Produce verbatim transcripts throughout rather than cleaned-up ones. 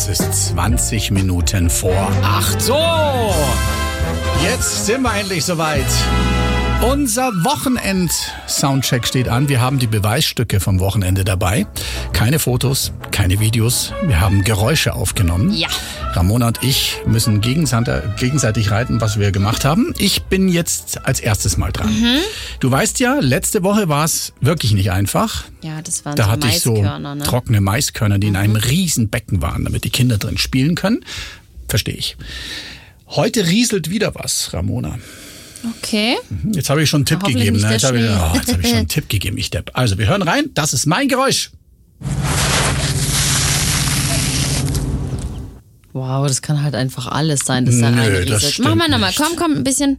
Es ist zwanzig Minuten vor acht. So, jetzt sind wir endlich soweit. Unser Wochenend-Soundcheck steht an. Wir haben die Beweisstücke vom Wochenende dabei. Keine Fotos, keine Videos. Wir haben Geräusche aufgenommen. Ja. Ramona und ich müssen gegenseitig reiten, was wir gemacht haben. Ich bin jetzt als erstes mal dran. Mhm. Du weißt ja, letzte Woche war es wirklich nicht einfach. Ja, das waren da so hatte ich so Maiskörner, ne? trockene Maiskörner, die in einem riesen Becken waren, damit die Kinder drin spielen können. Verstehe ich. Heute rieselt wieder was, Ramona. Okay. Jetzt habe ich schon einen Tipp Hoffentlich gegeben. nicht Ne? der Jetzt habe ich, Schnee. oh, jetzt habe ich schon einen Tipp gegeben, ich Depp. Also, wir hören rein. Das ist mein Geräusch. Wow, das kann halt einfach alles sein, dass da Nö, reinrieselt. das stimmt Mach mal nochmal. nicht. Komm, komm, ein bisschen.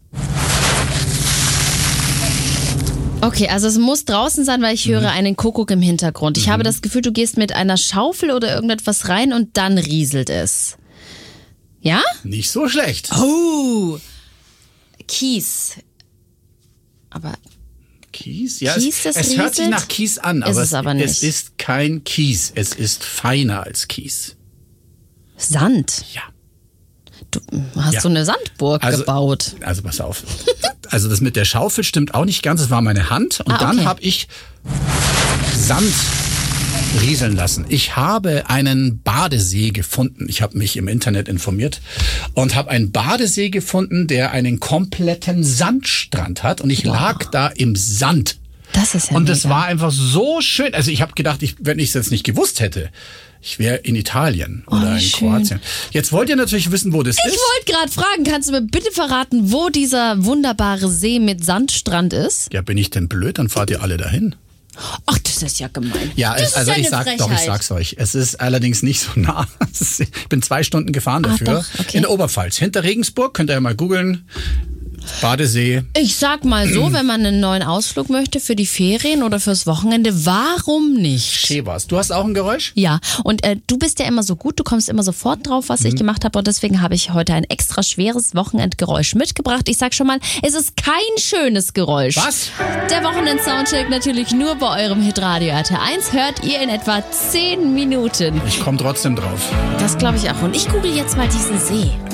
Okay, also es muss draußen sein, weil ich höre Mhm. einen Kuckuck im Hintergrund. Ich Mhm. habe das Gefühl, du gehst mit einer Schaufel oder irgendetwas rein und dann rieselt es. Ja? Nicht so schlecht. Oh! Kies. Aber Kies? Ja, Kies, es, das es hört sich rieselt? nach Kies an, Ist aber, es aber nicht. es ist kein Kies. Es ist feiner als Kies. Sand. Ja. Du hast Ja. so eine Sandburg Also- gebaut. Also pass auf. Also das mit der Schaufel stimmt auch nicht ganz. Es war meine Hand und Ah, dann okay. habe ich Sand rieseln lassen. Ich habe einen Badesee gefunden. Ich habe mich im Internet informiert und habe einen Badesee gefunden, der einen kompletten Sandstrand hat und ich Wow. lag da im Sand. Das ist ja Und das mega. war einfach so schön. Also ich habe gedacht, ich, wenn ich es jetzt nicht gewusst hätte, ich wäre in Italien oder wie in schön. Kroatien. Jetzt wollt ihr natürlich wissen, wo das Ich ist. wollte gerade fragen, kannst du mir bitte verraten, wo dieser wunderbare See mit Sandstrand ist? Ja, bin ich denn blöd? Dann fahrt ihr alle dahin. Ach, das ist ja gemein. Ja, das es, also ist ja ich eine sag doch, ich Frechheit. sag's euch. Es ist allerdings nicht so nah. Es ist, ich bin zwei Stunden gefahren Ah, dafür. doch, okay. In der Oberpfalz, hinter Regensburg, könnt ihr ja mal googeln. Badesee. Ich sag mal so, wenn man einen neuen Ausflug möchte für die Ferien oder fürs Wochenende, warum nicht? Schön war's. Du hast auch ein Geräusch? Ja, und äh, du bist ja immer so gut, du kommst immer sofort drauf, was Mhm. ich gemacht habe und deswegen habe ich heute ein extra schweres Wochenendgeräusch mitgebracht. Ich sag schon mal, es ist kein schönes Geräusch. Was? Der Wochenend-Soundcheck natürlich nur bei eurem Hitradio R T eins hört ihr in etwa zehn Minuten. Ich komme trotzdem drauf. Das glaube ich auch. Und ich google jetzt mal diesen See.